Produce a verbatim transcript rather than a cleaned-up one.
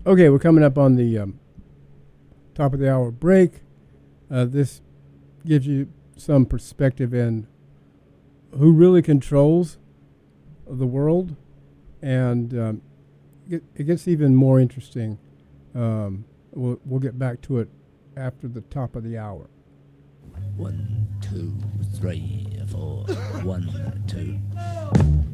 Okay, we're coming up on the um, top of the hour break. Uh, this gives you some perspective in who really controls the world, and um, it, it gets even more interesting. Um, we'll, we'll get back to it after the top of the hour. One, two, three, four. One, two.